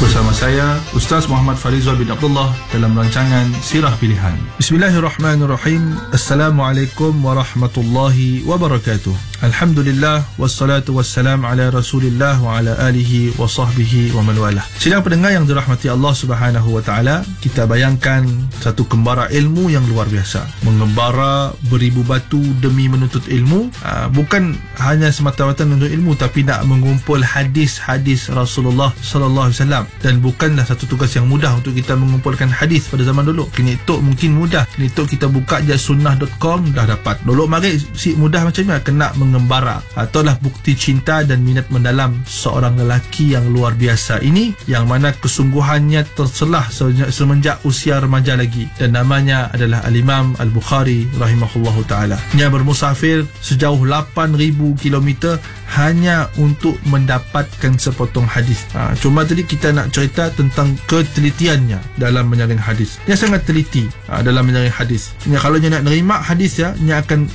bersama saya Ustaz Muhammad Farizal bin Abdullah dalam rancangan Sirah Pilihan. Bismillahirrahmanirrahim. Assalamualaikum warahmatullahi wabarakatuh. Alhamdulillah wassalatu wassalam ala Rasulillah wa ala alihi wa sahbihi wa man walah. Sidang pendengar yang dirahmati Allah Subhanahu wa taala, kita bayangkan satu kembara ilmu yang luar biasa, mengembara beribu batu demi menuntut ilmu, bukan hanya semata-mata menuntut ilmu, tapi nak mengumpul hadis-hadis Rasulullah sallallahu alaihi wasallam. Dan bukanlah satu tugas yang mudah untuk kita mengumpulkan hadis pada zaman dulu. Kini tok mungkin mudah. Kini tok kita buka je sunnah.com dah dapat. Dulu mari si mudah macam ni, kena mengembara. Itulah bukti cinta dan minat mendalam seorang lelaki yang luar biasa ini, yang mana kesungguhannya terselah semenjak usia remaja lagi, dan namanya adalah Al-Imam Al-Bukhari rahimahullahu ta'ala. Dia bermusafir sejauh 8,000 km hanya untuk mendapatkan sepotong hadis. Cuma tadi kita nak cerita tentang ketelitiannya dalam menyaring hadis. Dia sangat teliti dalam menyaring hadis. Kalau dia nak nerima hadis, dia akan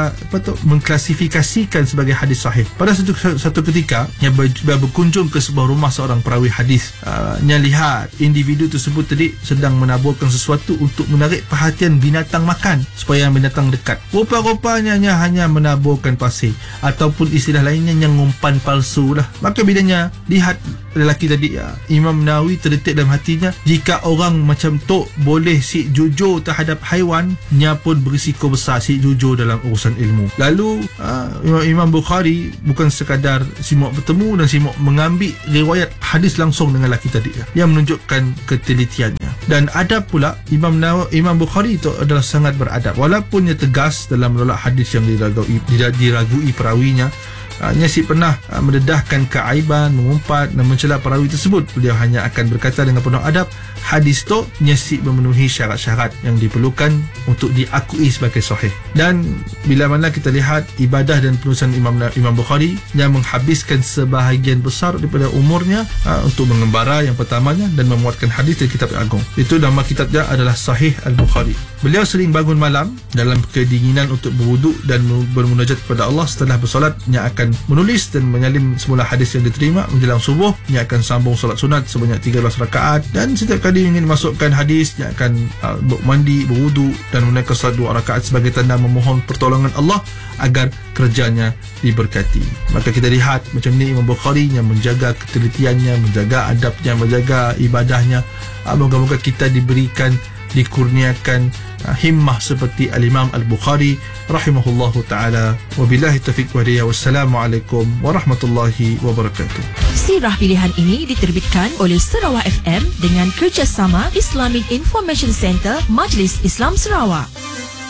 mengklasifikasikan sebagai hadis sahih. Pada satu ketika dia berkunjung ke sebuah rumah seorang perawi hadis. Dia lihat individu tersebut tadi sedang menaburkan sesuatu untuk menarik perhatian binatang makan supaya binatang dekat. Rupa-rupanya dia hanya menaburkan pasir, ataupun istilah lainnya yang ngumpan palsu lah. Maka bilanya lihat lelaki tadi, Imam Nawawi terdetik dalam hatinya, jika orang macam tu boleh si jujur terhadap haiwan, nya pun berisiko besar si jujur dalam urusan ilmu. Lalu Imam Bukhari bukan sekadar simuk bertemu dan simuk mengambil riwayat hadis langsung dengan lelaki tadi, yang menunjukkan ketelitiannya. Dan adab pula, Imam Bukhari itu adalah sangat beradab. Walaupun dia tegas dalam menolak hadis yang diragui perawinya, Nyasi pernah mendedahkan keaiban, mengumpat dan mencela perawi tersebut. Beliau hanya akan berkata dengan penuh adab, hadis tu Nyasi memenuhi syarat-syarat yang diperlukan untuk diakui sebagai sahih. Dan bila mana kita lihat ibadah dan penulisan Imam Bukhari yang menghabiskan sebahagian besar daripada umurnya untuk mengembara yang pertamanya dan memuatkan hadis dari kitab agung. Itu nama kitabnya adalah Sahih Al-Bukhari. Beliau sering bangun malam dalam kedinginan untuk berwuduk dan bermunajat kepada Allah. Setelah bersolat, dia akan menulis dan menyalin semula hadis yang diterima. Menjelang subuh, dia akan sambung solat sunat sebanyak 13 rakaat, dan setiap kali ingin masukkan hadis, dia akan mandi, berwuduk dan menunaikan solat 2 rakaat sebagai tanda memohon pertolongan Allah agar kerjanya diberkati. Maka kita lihat macam ni Imam Bukhari yang menjaga ketelitiannya, menjaga adabnya, menjaga ibadahnya. Moga-moga kita dikurniakan himmah seperti Al-Imam Al-Bukhari rahimahullahu ta'ala. Wabillahi taufiq wa hidayah. Wassalamualaikum warahmatullahi wabarakatuh. Sirah Pilihan ini diterbitkan oleh Sarawak FM dengan kerjasama Islamic Information Center Majlis Islam Sarawak.